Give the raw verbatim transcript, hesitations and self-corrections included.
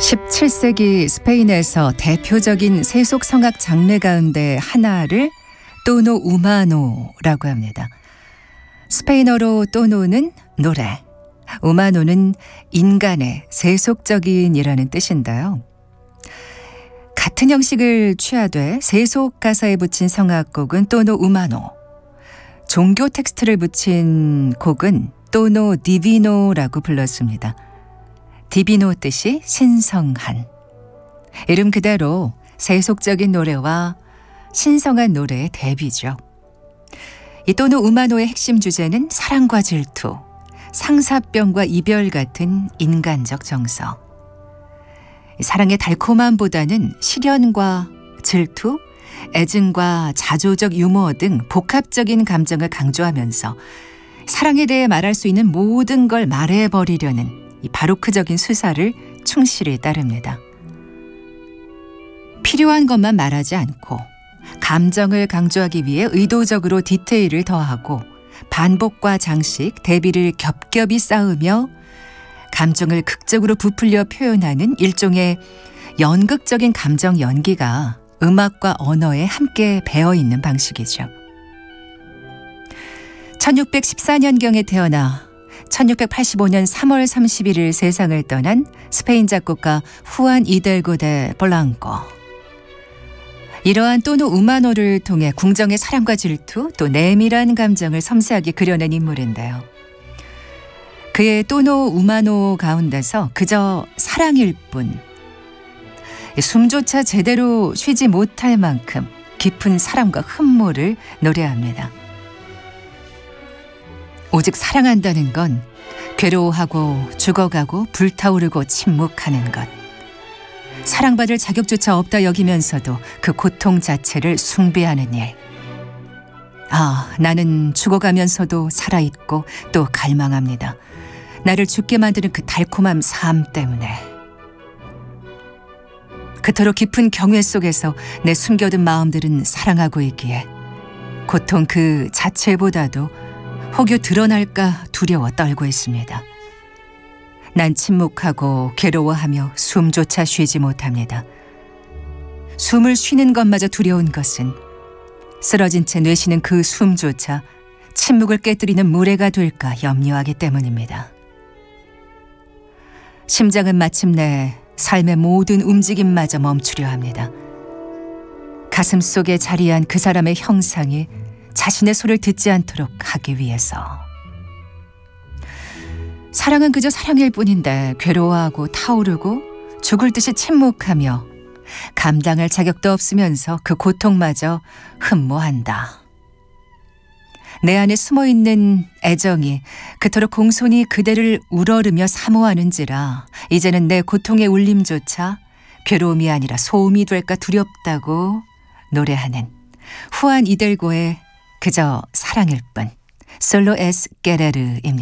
십칠 세기 스페인에서 대표적인 세속 성악 장르 가운데 하나를 또노 우마노라고 합니다. 스페인어로 또노는 노래, 우마노는 인간의 세속적인이라는 뜻인데요. 같은 형식을 취하되 세속 가사에 붙인 성악곡은 또노 우마노, 종교 텍스트를 붙인 곡은 또노 디비노라고 불렀습니다. 디비노 뜻이 신성한. 이름 그대로 세속적인 노래와 신성한 노래의 대비죠. 이 또노 우마노의 핵심 주제는 사랑과 질투, 상사병과 이별 같은 인간적 정서. 사랑의 달콤함보다는 시련과 질투, 애증과 자조적 유머 등 복합적인 감정을 강조하면서 사랑에 대해 말할 수 있는 모든 걸 말해버리려는 이 바로크적인 수사를 충실히 따릅니다. 필요한 것만 말하지 않고 감정을 강조하기 위해 의도적으로 디테일을 더하고 반복과 장식, 대비를 겹겹이 쌓으며 감정을 극적으로 부풀려 표현하는 일종의 연극적인 감정 연기가 음악과 언어에 함께 배어있는 방식이죠. 천육백십사 년경에 태어나 천육백팔십오 년 삼월 삼십일일 세상을 떠난 스페인 작곡가 후안 이델고 데 볼랑코. 이러한 또노 우마노를 통해 궁정의 사랑과 질투, 또 내밀한 감정을 섬세하게 그려낸 인물인데요. 그의 또노 우마노 가운데서 그저 사랑일 뿐, 숨조차 제대로 쉬지 못할 만큼 깊은 사랑과 흠모를 노래합니다. 오직 사랑한다는 건 괴로워하고 죽어가고 불타오르고 침묵하는 것. 사랑받을 자격조차 없다 여기면서도 그 고통 자체를 숭배하는 일. 아, 나는 죽어가면서도 살아있고 또 갈망합니다. 나를 죽게 만드는 그 달콤한 삶 때문에. 그토록 깊은 경외 속에서 내 숨겨둔 마음들은 사랑하고 있기에 고통 그 자체보다도 혹여 드러날까 두려워 떨고 있습니다. 난 침묵하고 괴로워하며 숨조차 쉬지 못합니다. 숨을 쉬는 것마저 두려운 것은 쓰러진 채 내쉬는 그 숨조차 침묵을 깨뜨리는 무례가 될까 염려하기 때문입니다. 심장은 마침내 삶의 모든 움직임마저 멈추려 합니다. 가슴 속에 자리한 그 사람의 형상이 자신의 소리를 듣지 않도록 하기 위해서. 사랑은 그저 사랑일 뿐인데 괴로워하고 타오르고 죽을 듯이 침묵하며 감당할 자격도 없으면서 그 고통마저 흠모한다. 내 안에 숨어있는 애정이 그토록 공손히 그대를 우러르며 사모하는지라 이제는 내 고통의 울림조차 괴로움이 아니라 소음이 될까 두렵다고 노래하는 후안 이델고의 그저 사랑일 뿐, 솔로 에스 게레르입니다.